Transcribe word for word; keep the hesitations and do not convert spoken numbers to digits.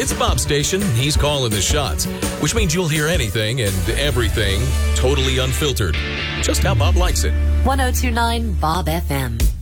It's Bob's station. He's calling the shots, which means you'll hear anything and everything totally unfiltered. Just how Bob likes it. ten twenty-nine Bob F M.